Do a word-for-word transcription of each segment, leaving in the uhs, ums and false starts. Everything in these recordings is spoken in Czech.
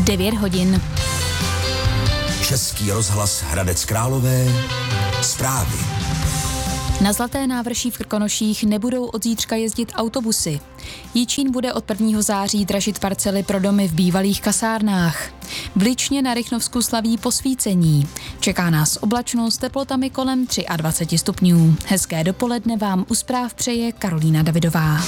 devět hodin. Český rozhlas Hradec Králové. Zprávy. Na Zlaté návrší v Krkonoších nebudou od zítřka jezdit autobusy. Jičín bude od prvního září dražit parcely pro domy v bývalých kasárnách. V Ličně na Rychnovsku slaví posvícení. Čeká nás oblačno s teplotami kolem dvacet tři stupňů. Hezké dopoledne vám u zpráv přeje Karolína Davidová.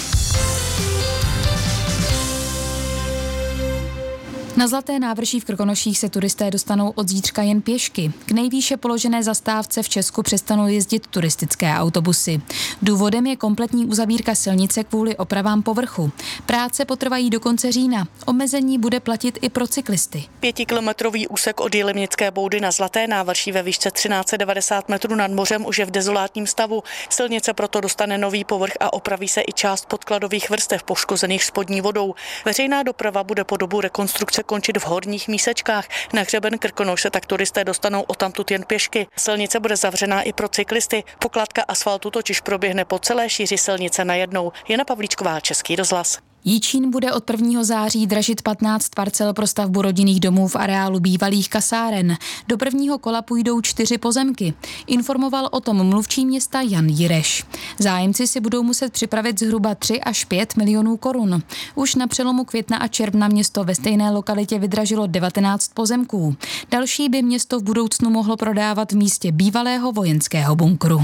Na Zlaté návrší v Krkonoších se turisté dostanou od zítřka jen pěšky. K nejvýše položené zastávce v Česku přestanou jezdit turistické autobusy. Důvodem je kompletní uzavírka silnice kvůli opravám povrchu. Práce potrvají do konce října. Omezení bude platit i pro cyklisty. Pětikilometrový úsek od Jilemnické boudy na Zlaté návrší ve výšce třináct set devadesát metrů nad mořem už je v dezolátním stavu. Silnice proto dostane nový povrch a opraví se i část podkladových vrstev poškozených spodní vodou. Veřejná doprava bude po dobu rekonstrukce končit v horních mísečkách. Na hřeben Krkonoš se tak turisté dostanou odtamtud jen pěšky. Silnice bude zavřená i pro cyklisty. Pokladka asfaltu totiž proběhne po celé šíři silnice najednou. Jana Pavlíčková, Český rozhlas. Jičín bude od prvního září dražit patnáct parcel pro stavbu rodinných domů v areálu bývalých kasáren. Do prvního kola půjdou čtyři pozemky. Informoval o tom mluvčí města Jan Jireš. Zájemci si budou muset připravit zhruba tři až pět milionů korun. Už na přelomu května a června město ve stejné lokalitě vydražilo devatenáct pozemků. Další by město v budoucnu mohlo prodávat v místě bývalého vojenského bunkru.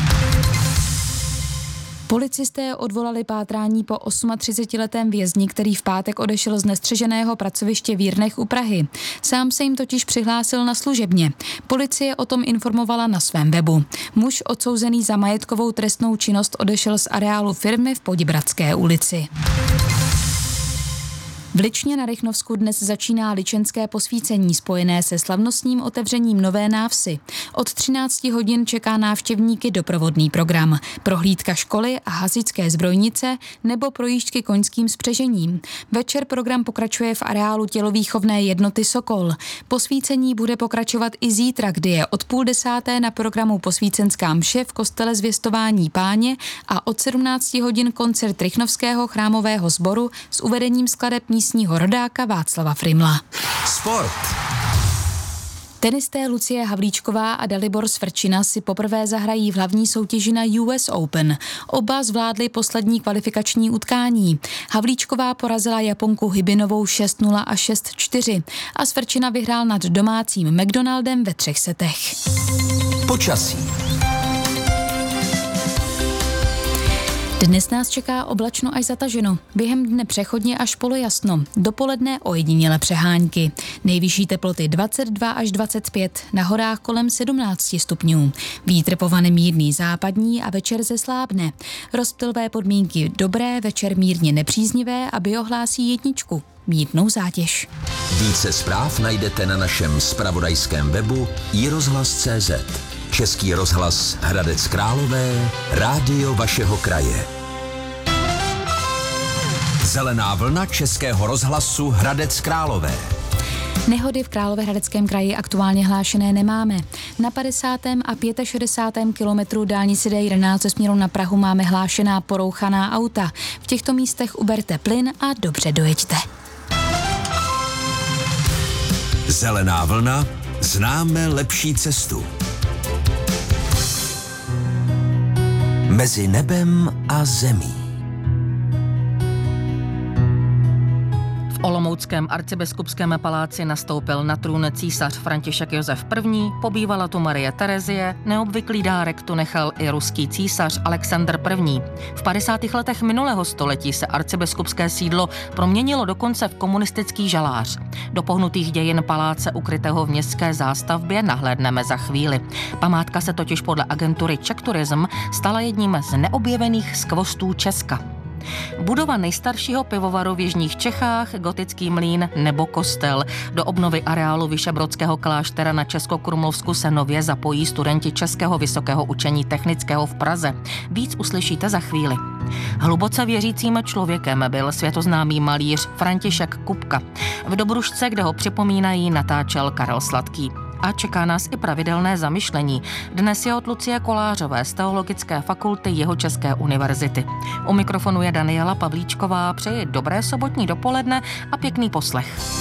Policisté odvolali pátrání po třicetiosmiletém vězni, který v pátek odešel z nestřeženého pracoviště v Jirnech u Prahy. Sám se jim totiž přihlásil na služebně. Policie o tom informovala na svém webu. Muž odsouzený za majetkovou trestnou činnost odešel z areálu firmy v Podibradské ulici. V Ličně na Rychnovsku dnes začíná ličenské posvícení spojené se slavnostním otevřením nové návsi. Od třinácti hodin čeká návštěvníky doprovodný program. Prohlídka školy a hasičské zbrojnice nebo projížďky koňským spřežením. Večer program pokračuje v areálu tělovýchovné jednoty Sokol. Posvícení bude pokračovat i zítra, kdy je od půl desáté na programu posvícenská mše v kostele Zvěstování Páně a od sedmnácti hodin koncert Rychnovského chrámového sboru s uvedením skladeb místního rodáka Václava Frimla. Sport. Tenisté Lucie Havlíčková a Dalibor Svrčina si poprvé zahrají v hlavní soutěži na U S Open. Oba zvládli poslední kvalifikační utkání. Havlíčková porazila Japonku Hybinovou šest nula a šest čtyři a Svrčina vyhrál nad domácím McDonaldem ve třech setech. Počasí. Dnes nás čeká oblačno až zataženo. Během dne přechodně až polojasno. Dopoledne ojediněle přehánky. Nejvyšší teploty dvacet dva až dvacet pět, na horách kolem sedmnáct stupňů. Vítr povane mírný západní a večer zeslábne. Rozptylové podmínky dobré, večer mírně nepříznivé a biohlásí jedničku. Mírnou zátěž. Více zpráv najdete na našem zpravodajském webu i rozhlas tečka cé zet. Český rozhlas Hradec Králové, rádio vašeho kraje. Zelená vlna Českého rozhlasu Hradec Králové. Nehody v Královéhradeckém kraji aktuálně hlášené nemáme. Na padesátém a šedesátém pátém kilometru dálnice D jedenáct ze směru na Prahu máme hlášená porouchaná auta. V těchto místech uberte plyn a dobře dojeďte. Zelená vlna, známe lepší cestu. Mezi nebem a zemí. V olomouckém arcibiskupském paláci nastoupil na trůn císař František Josef I., pobývala tu Marie Terezie, neobvyklý dárek tu nechal i ruský císař Alexandr I. V padesátých letech minulého století se arcibiskupské sídlo proměnilo dokonce v komunistický žalář. Do pohnutých dějin paláce ukrytého v městské zástavbě nahlédneme za chvíli. Památka se totiž podle agentury Czech Tourism stala jedním z neobjevených skvostů Česka. Budova nejstaršího pivovaru v jižních Čechách, gotický mlýn nebo kostel. Do obnovy areálu Vyšebrodského kláštera na Českokrumlovsku se nově zapojí studenti Českého vysokého učení technického v Praze. Víc uslyšíte za chvíli. Hluboce věřícím člověkem byl světoznámý malíř František Kupka. V Dobrušce, kde ho připomínají, natáčel Karel Sladký. A čeká nás i pravidelné zamyšlení. Dnes je od Lucie Kolářové z Teologické fakulty Jihočeské univerzity. U mikrofonu je Daniela Pavlíčková, přeji dobré sobotní dopoledne a pěkný poslech.